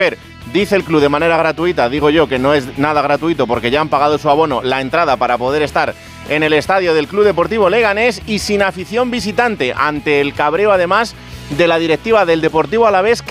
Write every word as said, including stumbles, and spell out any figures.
Dice el club de manera gratuita, digo yo que no es nada gratuito porque ya han pagado su abono, la entrada para poder estar en el estadio del Club Deportivo Leganés y sin afición visitante, ante el cabreo además de la directiva del Deportivo Alavés, que